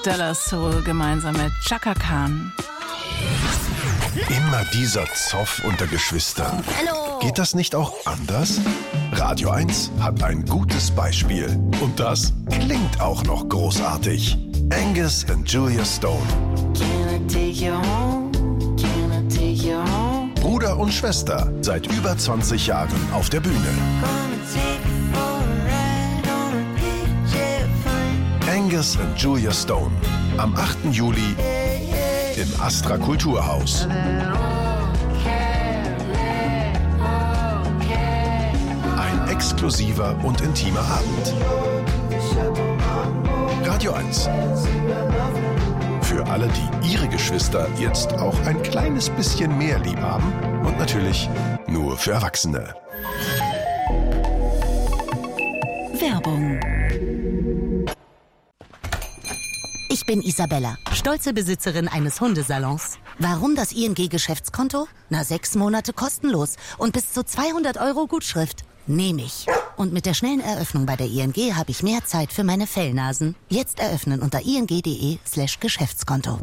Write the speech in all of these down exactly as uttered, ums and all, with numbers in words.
Della Soul gemeinsam mit Chaka Khan. Immer dieser Zoff unter Geschwistern. Hallo. Geht das nicht auch anders? Radio eins hat ein gutes Beispiel. Und das klingt auch noch großartig. Angus and Julia Stone. Can I take you home? Can I take you home? Bruder und Schwester, seit über zwanzig Jahren auf der Bühne. Gonna take you for a ride on a picture frame. Angus and Julia Stone. Am achten Juli im Astra Kulturhaus. Ein exklusiver und intimer Abend. Radio eins. Für alle, die ihre Geschwister jetzt auch ein kleines bisschen mehr lieb haben. Und natürlich nur für Erwachsene. Werbung. Ich bin Isabella, stolze Besitzerin eines Hundesalons. Warum das I N G-Geschäftskonto? Na, sechs Monate kostenlos und bis zu zweihundert Euro Gutschrift. Nehme ich. Und mit der schnellen Eröffnung bei der I N G habe ich mehr Zeit für meine Fellnasen. Jetzt eröffnen unter ing.de slash Geschäftskonto.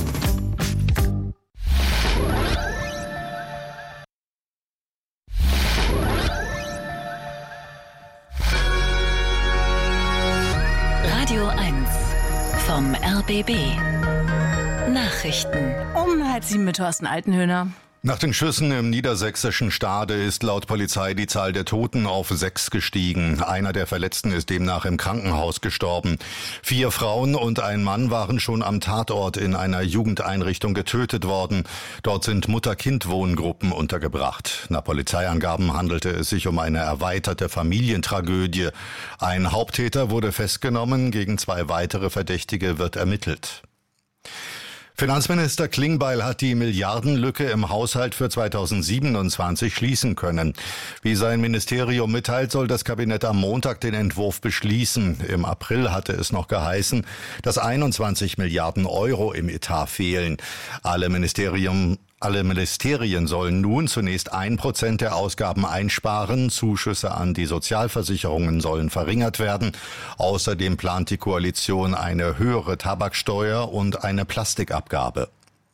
Radio eins vom R B B. Nachrichten. Um halb sieben mit Thorsten Altenhöhner. Nach den Schüssen im niedersächsischen Stade ist laut Polizei die Zahl der Toten auf sechs gestiegen. Einer der Verletzten ist demnach im Krankenhaus gestorben. Vier Frauen und ein Mann waren schon am Tatort in einer Jugendeinrichtung getötet worden. Dort sind Mutter-Kind-Wohngruppen untergebracht. Nach Polizeiangaben handelte es sich um eine erweiterte Familientragödie. Ein Haupttäter wurde festgenommen, gegen zwei weitere Verdächtige wird ermittelt. Finanzminister Klingbeil hat die Milliardenlücke im Haushalt für zweitausendsiebenundzwanzig schließen können. Wie sein Ministerium mitteilt, soll das Kabinett am Montag den Entwurf beschließen. Im April hatte es noch geheißen, dass einundzwanzig Milliarden Euro im Etat fehlen. Alle Ministerien Alle Ministerien sollen nun zunächst ein Prozent der Ausgaben einsparen. Zuschüsse an die Sozialversicherungen sollen verringert werden. Außerdem plant die Koalition eine höhere Tabaksteuer und eine Plastikabgabe.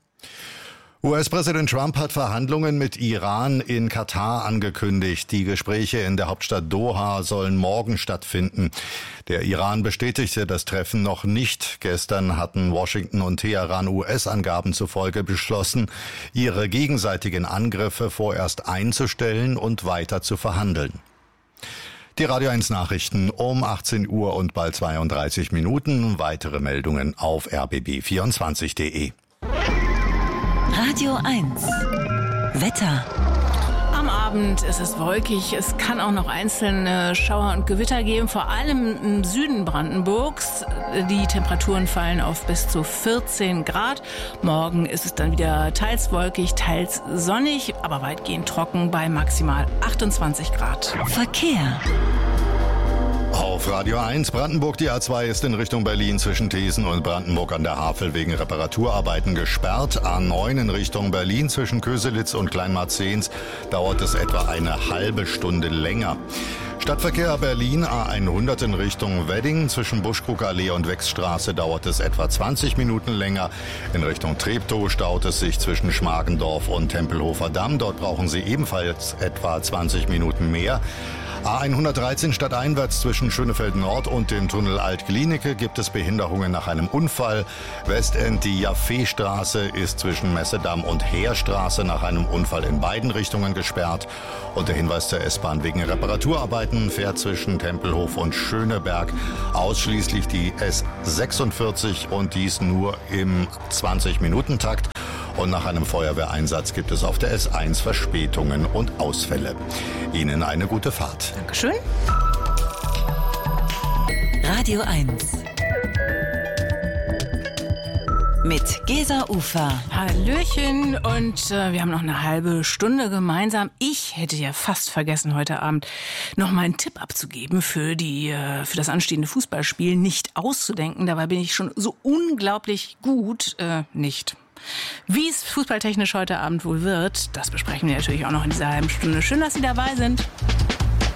U S-Präsident Trump hat Verhandlungen mit Iran in Katar angekündigt. Die Gespräche in der Hauptstadt Doha sollen morgen stattfinden. Der Iran bestätigte das Treffen noch nicht. Gestern hatten Washington und Teheran U S-Angaben zufolge beschlossen, ihre gegenseitigen Angriffe vorerst einzustellen und weiter zu verhandeln. Die Radio eins Nachrichten um achtzehn Uhr und bald zweiunddreißig Minuten. Weitere Meldungen auf r b b vierundzwanzig punkt de. Radio eins. Wetter. Am Abend ist es wolkig. Es kann auch noch einzelne Schauer und Gewitter geben, vor allem im Süden Brandenburgs. Die Temperaturen fallen auf bis zu vierzehn Grad. Morgen ist es dann wieder teils wolkig, teils sonnig, aber weitgehend trocken bei maximal achtundzwanzig Grad. Verkehr. Auf Radio eins Brandenburg, die A zwei ist in Richtung Berlin zwischen Thesen und Brandenburg an der Havel wegen Reparaturarbeiten gesperrt. A neun in Richtung Berlin zwischen Köselitz und Kleinmarzens dauert es etwa eine halbe Stunde länger. Stadtverkehr Berlin A hundert in Richtung Wedding zwischen Buschkrugallee und Wechsstraße dauert es etwa zwanzig Minuten länger. In Richtung Treptow staut es sich zwischen Schmargendorf und Tempelhofer Damm. Dort brauchen Sie ebenfalls etwa zwanzig Minuten mehr. A hundertdreizehn stadteinwärts zwischen Schönefeld Nord und dem Tunnel Alt-Glienicke gibt es Behinderungen nach einem Unfall. Westend die Jaffeestraße ist zwischen Messedamm und Heerstraße nach einem Unfall in beiden Richtungen gesperrt. Und der Hinweis zur S-Bahn: wegen Reparaturarbeiten fährt zwischen Tempelhof und Schöneberg ausschließlich die S sechsundvierzig und dies nur im zwanzig-Minuten-Takt. Und nach einem Feuerwehreinsatz gibt es auf der S eins Verspätungen und Ausfälle. Ihnen eine gute Fahrt. Dankeschön. Radio eins. Mit Gesa Ufer. Hallöchen und äh, wir haben noch eine halbe Stunde gemeinsam. Ich hätte ja fast vergessen, heute Abend noch mal einen Tipp abzugeben für die äh, für das anstehende Fußballspiel. Nicht auszudenken, dabei bin ich schon so unglaublich gut äh, nicht. Wie es fußballtechnisch heute Abend wohl wird, das besprechen wir natürlich auch noch in dieser halben Stunde. Schön, dass Sie dabei sind.